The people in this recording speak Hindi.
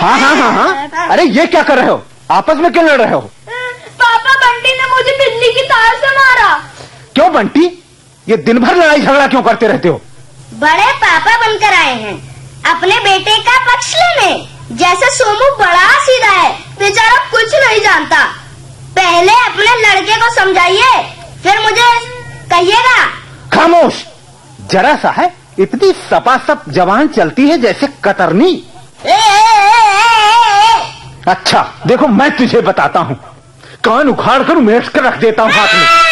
हाँ हाँ हाँ हाँ। अरे ये क्या कर रहे हो? आपस में क्यों लड़ रहे हो? पापा, बंटी ने मुझे बिजली की तार से मारा। क्यों बंटी, ये दिन भर लड़ाई झगड़ा क्यों करते रहते हो? बड़े पापा बनकर आए हैं अपने बेटे का पक्ष लेने। जैसे सोमू बड़ा सीधा है, बेचारा कुछ नहीं जानता। पहले अपने लड़के को समझाइए, फिर मुझे कहिएगा। खामोश, जरा सा है, इतनी सपासप जवान चलती है जैसे कतरनी। अच्छा देखो, मैं तुझे बताता हूँ, कान उखाड़ कर मेट कर रख देता हूँ हाथ में।